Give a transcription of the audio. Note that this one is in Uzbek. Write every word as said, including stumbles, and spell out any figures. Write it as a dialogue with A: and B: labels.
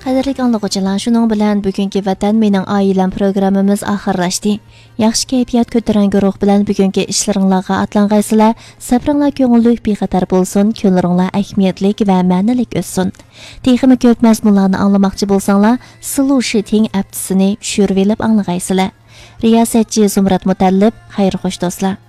A: Qadrli anlıqçılar, şunun bilan bugungi Vatan mening oilam programmamiz oxirlashdi. Yaxshi kayfiyat ko'tarangi ruh bilan bugungi ishlaringizga atlangaysizlar. Sabringlar ko'ngillik bexatar bo'lsin, kunlaringlar ahamiyatlik va ma'nilik o'tsin. Texnik ko'p mazmunlarni anglamoqchi bo'lsanglar, Slow Shitting appsini tushirib olib anglagaysizlar. Riyosatchi Zumrat Mutallib, xayr xo'sh do'stlar.